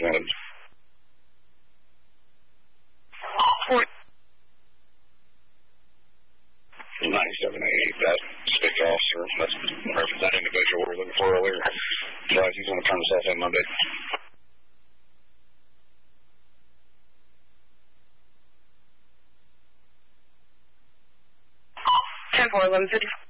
wanted. 9788, that stick officer, that's that individual we were looking for earlier. Right, he's going to turn himself in Monday. 10-4, 1150.